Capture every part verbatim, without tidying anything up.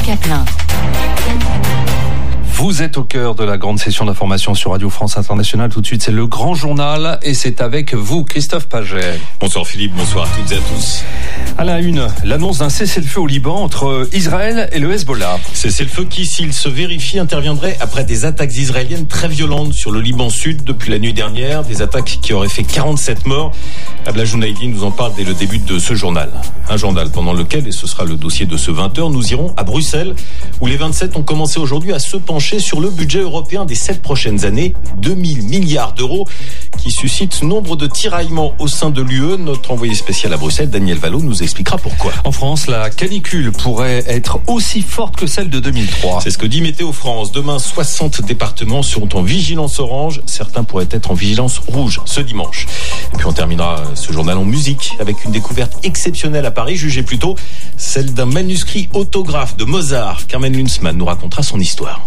Caplin. Vous êtes au cœur de la grande session d'information sur Radio France Internationale. Tout de suite, c'est le grand journal et c'est avec vous, Christophe Paget. Bonsoir Philippe, bonsoir à toutes et à tous. À la une, l'annonce d'un cessez-le-feu au Liban entre Israël et le Hezbollah. Cessez-le-feu qui, s'il se vérifie, interviendrait après des attaques israéliennes très violentes sur le Liban Sud depuis la nuit dernière. Des attaques qui auraient fait quarante-sept morts. Abla Jounaidi nous en parle dès le début de ce journal. Un journal pendant lequel, et ce sera le dossier de ce vingt heures, nous irons à Bruxelles, où les vingt-sept ont commencé aujourd'hui à se pencher sur le budget européen des sept prochaines années, deux mille milliards d'euros, qui suscite nombre de tiraillements au sein de l'U E. Notre envoyé spécial à Bruxelles, Daniel Vallot, nous expliquera pourquoi. En France, la canicule pourrait être aussi forte que celle de deux mille trois. C'est ce que dit Météo France. Demain, soixante départements seront en vigilance orange. Certains pourraient être en vigilance rouge ce dimanche. Et puis on terminera ce journal en musique avec une découverte exceptionnelle à Paris, jugée plutôt celle d'un manuscrit autographe de Mozart. Carmen Lunsmann nous racontera son histoire.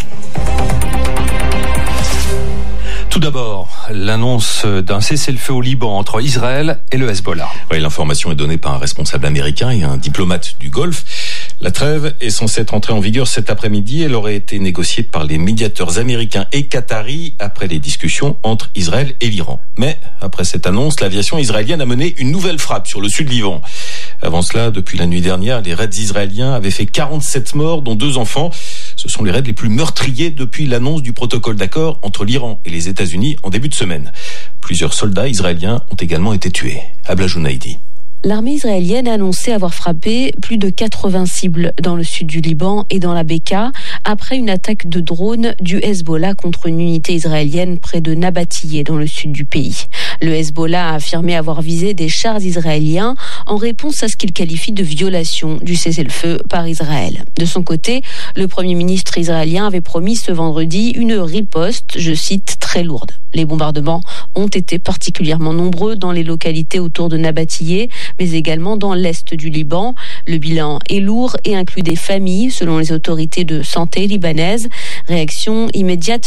Tout d'abord, l'annonce d'un cessez-le-feu au Liban entre Israël et le Hezbollah. Oui, l'information est donnée par un responsable américain et un diplomate du Golfe. La trêve est censée être entrée en vigueur cet après-midi. Elle aurait été négociée par les médiateurs américains et qataris après les discussions entre Israël et l'Iran. Mais après cette annonce, l'aviation israélienne a mené une nouvelle frappe sur le sud Liban. Avant cela, depuis la nuit dernière, les raids israéliens avaient fait quarante-sept morts, dont deux enfants. Ce sont les raids les plus meurtriers depuis l'annonce du protocole d'accord entre l'Iran et les États-Unis en début de semaine. Plusieurs soldats israéliens ont également été tués. Abla Jounaidi. L'armée israélienne a annoncé avoir frappé plus de quatre-vingts cibles dans le sud du Liban et dans la Beka après une attaque de drone du Hezbollah contre une unité israélienne près de Nabatiyeh dans le sud du pays. Le Hezbollah a affirmé avoir visé des chars israéliens en réponse à ce qu'il qualifie de violation du cessez-le-feu par Israël. De son côté, le Premier ministre israélien avait promis ce vendredi une riposte, je cite, très lourde. Les bombardements ont été particulièrement nombreux dans les localités autour de Nabatiyeh, mais également dans l'est du Liban. Le bilan est lourd et inclut des familles, selon les autorités de santé libanaises. Réaction immédiate